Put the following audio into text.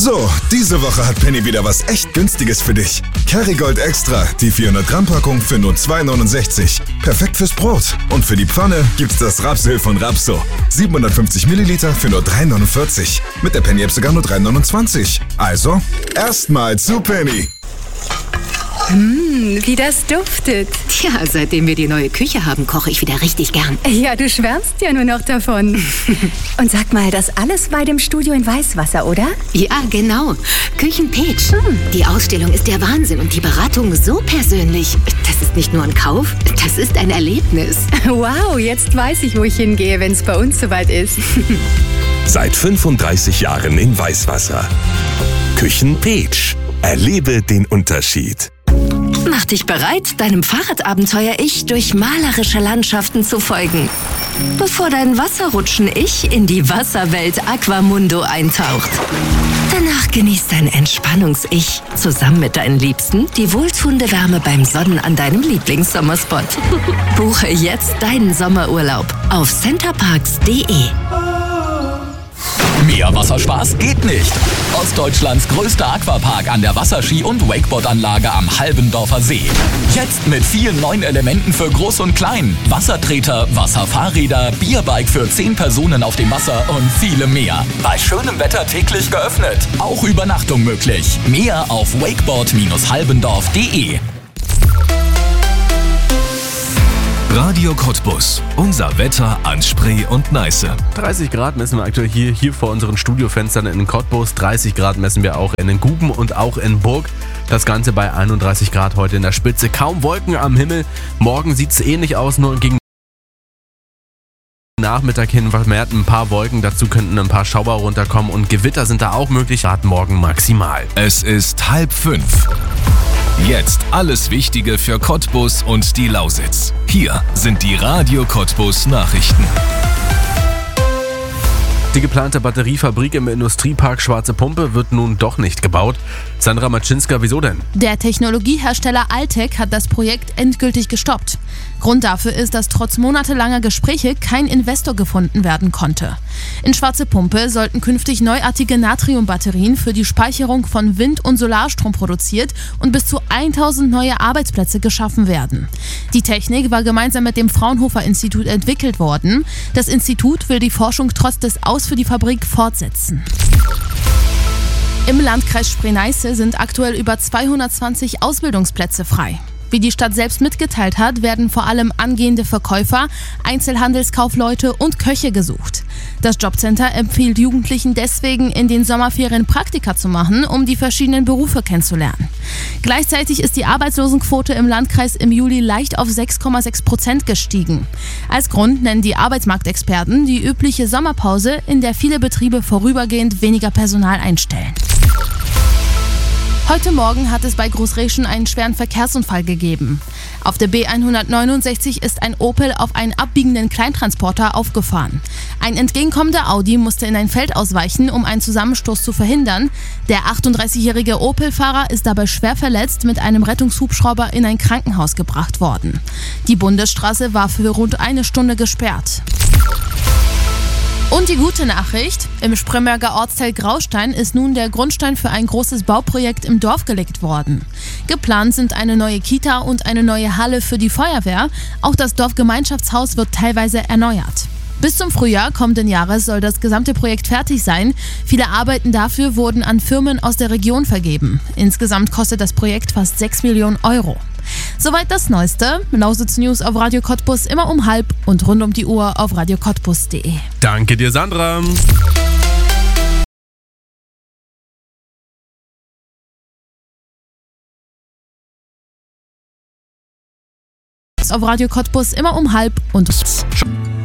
So, diese Woche hat Penny wieder was echt Günstiges für dich. Kerrygold Extra, die 400 Gramm Packung für nur 2,69. Perfekt fürs Brot. Und für die Pfanne gibt's das Rapsöl von Rapso. 750 Milliliter für nur 3,49. Mit der Penny-App sogar nur 3,29. Also, erstmal zu Penny. Wie das duftet. Tja, seitdem wir die neue Küche haben, koche ich wieder richtig gern. Ja, du schwärmst ja nur noch davon. Und sag mal, das alles bei dem Studio in Weißwasser, oder? Ja, genau. Küchenpeach. Die Ausstellung ist der Wahnsinn und die Beratung so persönlich. Das ist nicht nur ein Kauf, das ist ein Erlebnis. Wow, jetzt weiß ich, wo ich hingehe, wenn es bei uns soweit ist. Seit 35 Jahren in Weißwasser. Küchenpeach. Erlebe den Unterschied. Mach dich bereit, deinem Fahrradabenteuer-Ich durch malerische Landschaften zu folgen. Bevor dein Wasserrutschen-Ich in die Wasserwelt Aquamundo eintaucht. Danach genießt dein Entspannungs-Ich zusammen mit deinen Liebsten die wohltuende Wärme beim Sonnen an deinem Lieblingssommerspot. Buche jetzt deinen Sommerurlaub auf centerparks.de. Mehr Wasserspaß geht nicht. Ostdeutschlands größter Aquapark an der Wasserski- und Wakeboardanlage am Halbendorfer See. Jetzt mit vielen neuen Elementen für Groß und Klein. Wassertreter, Wasserfahrräder, Bierbike für 10 Personen auf dem Wasser und viele mehr. Bei schönem Wetter täglich geöffnet. Auch Übernachtung möglich. Mehr auf wakeboard-halbendorf.de. Radio Cottbus. Unser Wetter an Spree und Neiße. 30 Grad messen wir aktuell hier vor unseren Studiofenstern in Cottbus. 30 Grad messen wir auch in den Guben und auch in Burg. Das Ganze bei 31 Grad heute in der Spitze. Kaum Wolken am Himmel. Morgen sieht es ähnlich aus, nur gegen Nachmittag hin vermehrt ein paar Wolken. Dazu könnten ein paar Schauer runterkommen und Gewitter sind da auch möglich. Grad morgen maximal. Es ist 4:30. Jetzt alles Wichtige für Cottbus und die Lausitz. Hier sind die Radio Cottbus Nachrichten. Die geplante Batteriefabrik im Industriepark Schwarze Pumpe wird nun doch nicht gebaut. Sandra Matschinska, wieso denn? Der Technologiehersteller Altec hat das Projekt endgültig gestoppt. Grund dafür ist, dass trotz monatelanger Gespräche kein Investor gefunden werden konnte. In Schwarze Pumpe sollten künftig neuartige Natriumbatterien für die Speicherung von Wind- und Solarstrom produziert und bis zu 1000 neue Arbeitsplätze geschaffen werden. Die Technik war gemeinsam mit dem Fraunhofer-Institut entwickelt worden. Das Institut will die Forschung trotz des Aus für die Fabrik fortsetzen. Im Landkreis Spree-Neiße sind aktuell über 220 Ausbildungsplätze frei. Wie die Stadt selbst mitgeteilt hat, werden vor allem angehende Verkäufer, Einzelhandelskaufleute und Köche gesucht. Das Jobcenter empfiehlt Jugendlichen deswegen, in den Sommerferien Praktika zu machen, um die verschiedenen Berufe kennenzulernen. Gleichzeitig ist die Arbeitslosenquote im Landkreis im Juli leicht auf 6,6% gestiegen. Als Grund nennen die Arbeitsmarktexperten die übliche Sommerpause, in der viele Betriebe vorübergehend weniger Personal einstellen. Heute Morgen hat es bei Großreschen einen schweren Verkehrsunfall gegeben. Auf der B169 ist ein Opel auf einen abbiegenden Kleintransporter aufgefahren. Ein entgegenkommender Audi musste in ein Feld ausweichen, um einen Zusammenstoß zu verhindern. Der 38-jährige Opel-Fahrer ist dabei schwer verletzt mit einem Rettungshubschrauber in ein Krankenhaus gebracht worden. Die Bundesstraße war für rund eine Stunde gesperrt. Und die gute Nachricht, im Spremberger Ortsteil Graustein ist nun der Grundstein für ein großes Bauprojekt im Dorf gelegt worden. Geplant sind eine neue Kita und eine neue Halle für die Feuerwehr. Auch das Dorfgemeinschaftshaus wird teilweise erneuert. Bis zum Frühjahr kommenden Jahres soll das gesamte Projekt fertig sein. Viele Arbeiten dafür wurden an Firmen aus der Region vergeben. Insgesamt kostet das Projekt fast 6 Millionen Euro. Soweit das Neueste. Lausitz News auf Radio Cottbus immer um 12:30 und rund um die Uhr auf radiocottbus.de. Danke dir, Sandra. Auf Radio Cottbus immer um 12:30 und